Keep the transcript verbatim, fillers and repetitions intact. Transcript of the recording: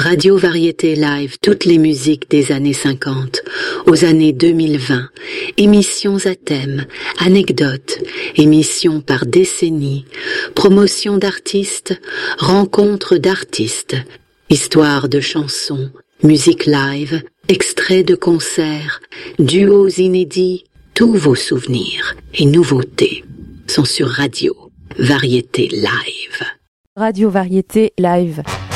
Radio Variété Live, toutes les musiques des années cinquante aux années deux mille vingt, émissions à thème, anecdotes, émissions par décennie, promotion d'artistes, rencontres d'artistes, histoires de chansons, musique live, extraits de concerts, duos inédits, tous vos souvenirs et nouveautés sont sur Radio Variété Live. Radio Variété Live.